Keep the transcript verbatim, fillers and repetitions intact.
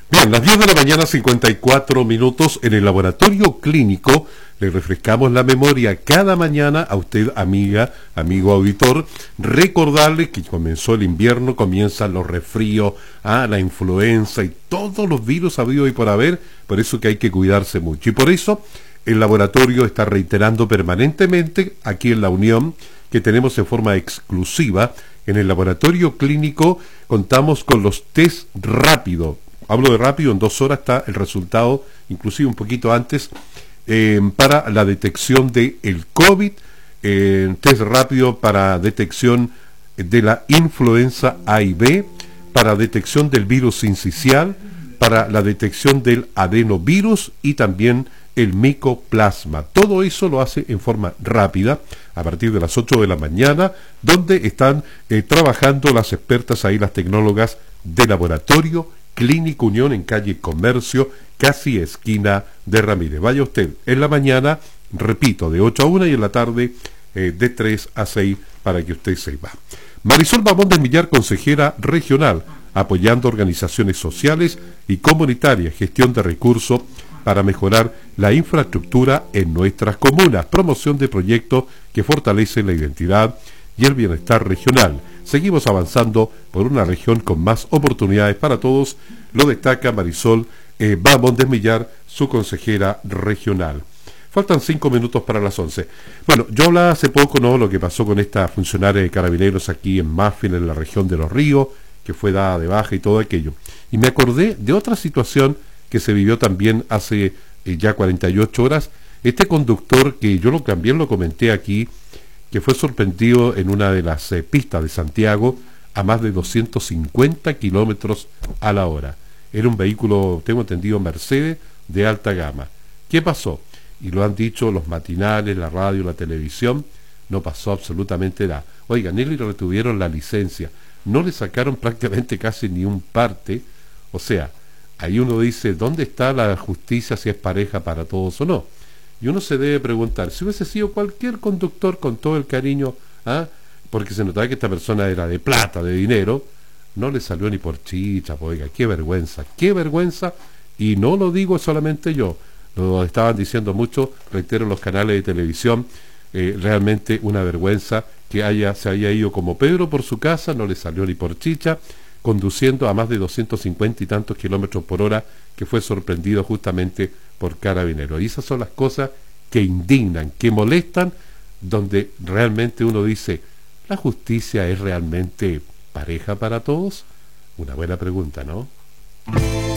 Bien, las diez de la mañana, cincuenta y cuatro minutos, en el laboratorio clínico. Le refrescamos la memoria cada mañana a usted, amiga, amigo auditor, recordarle que comenzó el invierno, comienzan los resfríos, ah, la influenza y todos los virus habidos y por haber, por eso que hay que cuidarse mucho. Y por eso el laboratorio está reiterando permanentemente aquí en la Unión que tenemos en forma exclusiva. En el laboratorio clínico contamos con los test rápido. Hablo de rápido, en dos horas está el resultado, inclusive un poquito antes, eh, para la detección del COVID, eh, test rápido para detección de la influenza A y B, para detección del virus sincicial, para la detección del adenovirus y también el micoplasma. Todo eso lo hace en forma rápida a partir de las ocho de la mañana, donde están eh, trabajando las expertas ahí, las tecnólogas de laboratorio Clínico Unión en calle Comercio, casi esquina de Ramírez. Vaya usted en la mañana, repito, de ocho a una y en la tarde eh, de tres a seis para que usted se va. Marisol Bamón del Millar, consejera regional, apoyando organizaciones sociales y comunitarias, gestión de recursos para mejorar la infraestructura en nuestras comunas, promoción de proyectos que fortalecen la identidad y el bienestar regional. Seguimos avanzando por una región con más oportunidades para todos, lo destaca Marisol eh, Bamón del Millar, su consejera regional. Faltan cinco minutos para las once. Bueno, yo hablaba hace poco, ¿no?, lo que pasó con esta funcionaria de carabineros aquí en Mafil, en la región de Los Ríos, que fue dada de baja y todo aquello. Y me acordé de otra situación que se vivió también hace eh, ya cuarenta y ocho horas. Este conductor, que yo lo, también lo comenté aquí, que fue sorprendido en una de las eh, pistas de Santiago a más de doscientos cincuenta kilómetros a la hora. Era un vehículo, tengo entendido, Mercedes de alta gama. ¿Qué pasó? Y lo han dicho los matinales, la radio, la televisión, no pasó absolutamente nada. Oigan, él le retuvieron la licencia, no le sacaron prácticamente casi ni un parte. O sea, ahí uno dice, ¿dónde está la justicia, si es pareja para todos o no? Y uno se debe preguntar, si hubiese sido cualquier conductor con todo el cariño, ¿ah?, porque se notaba que esta persona era de plata, de dinero, no le salió ni por chicha. Oiga, qué vergüenza, qué vergüenza. Y no lo digo solamente yo, lo estaban diciendo mucho, reitero, los canales de televisión. Eh, realmente una vergüenza que haya se haya ido como Pedro por su casa, no le salió ni por chicha, conduciendo a más de doscientos cincuenta y tantos kilómetros por hora, que fue sorprendido justamente por carabineros. Y esas son las cosas que indignan, que molestan, donde realmente uno dice, ¿la justicia es realmente pareja para todos? Una buena pregunta, ¿no?